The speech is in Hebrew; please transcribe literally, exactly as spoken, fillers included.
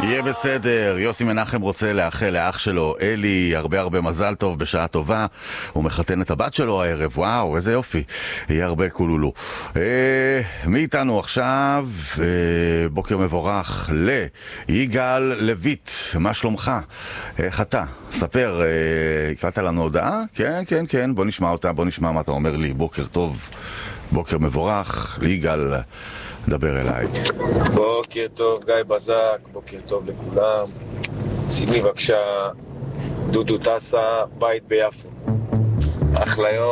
יהיה בסדר. יוסי מנחם רוצה לאחל לאח שלו אלי הרבה הרבה מזל טוב בשעה טובה. הוא מחתן את הבת שלו הערב. וואו, איזה יופי. יהיה הרבה קולולו. אה, מי איתנו עכשיו? אה, בוקר מבורך ליגאל לויט. מה שלומך? איך אתה? ספר, אה, הקלטת לנו הודעה? כן, כן, כן. בוא נשמע אותה. בוא נשמע מה אתה אומר לי. בוקר טוב. בוקר מבורך. ליגאל, דבר אליי. בוקר טוב גיא בזק, בוקר טוב לכולם. שימי בבקשה דודו טסה, בית ביפו. אחלה יום.